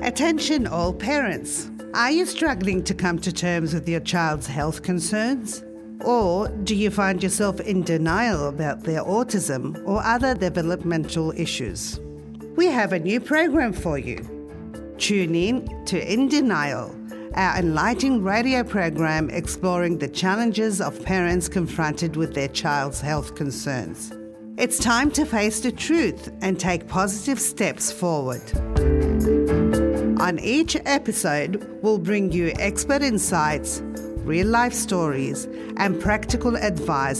Attention all parents. Are you struggling to come to terms with your child's health concerns? Or do you find yourself in denial about their autism or other developmental issues? We have a new program for you. Tune in to In Denial, our enlightening radio program exploring the challenges of parents confronted with their child's health concerns. It's time to face the truth and take positive steps forward. On each episode, we'll bring you expert insights, real-life stories, and practical advice